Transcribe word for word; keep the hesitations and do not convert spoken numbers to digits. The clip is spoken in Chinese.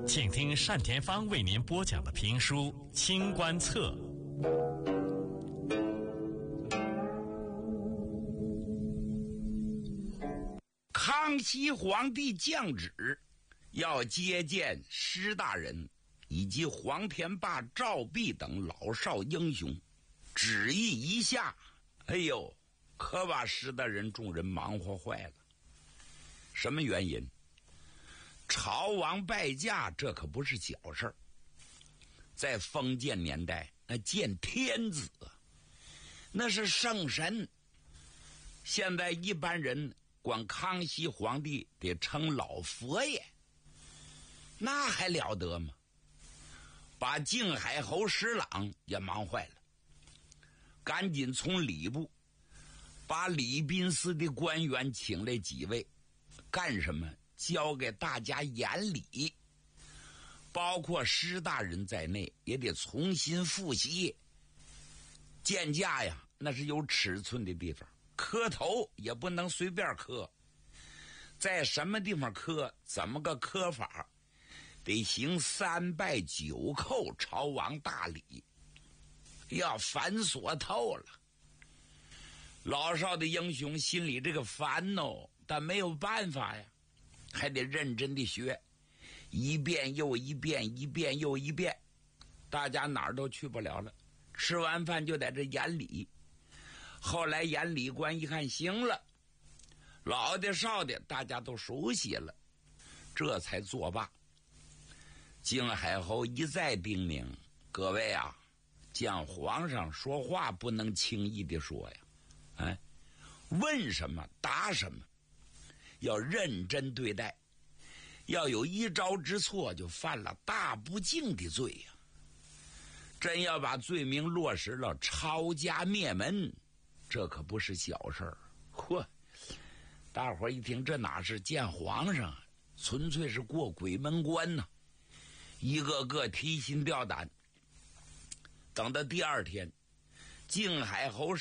请听单田芳为您播讲的评书《清官侧》。 康熙皇帝降旨，要接见施大人以及黄天霸、赵弼等老少英雄。旨意一下，哎呦，可把施大人众人忙活坏了。什么原因？朝王拜驾，这可不是小事儿。在封建年代，那见天子那是圣神。现在一般人管康熙皇帝得称老佛爷，那还了得吗？把靖海侯施琅也忙坏了，赶紧从礼部把礼宾司的官员请来几位，干什么？交给大家眼里，包括施大人在内也得重新复习。见驾呀，那是有尺寸的地方，磕头也不能随便磕，在什么地方磕，怎么个磕法，得行三拜九叩朝王大礼，要繁琐透了。老少的英雄心里这个烦哦，但没有办法呀，还得认真的学，一遍又一遍，一遍又一遍，大家哪儿都去不了了。吃完饭就在这演礼，后来演礼官一看行了，老的少的大家都熟悉了，这才作罢。靖海侯一再叮咛各位啊，见皇上说话不能轻易的说呀，哎，问什么答什么，要认真对待，要有一招之错就犯了大不敬的罪呀！真要把罪名落实了，抄家灭门，这可不是小事儿。嚯！大伙儿一听，这哪是见皇上，纯粹是过鬼门关呢、啊！一个个提心吊胆。等到第二天，靖海侯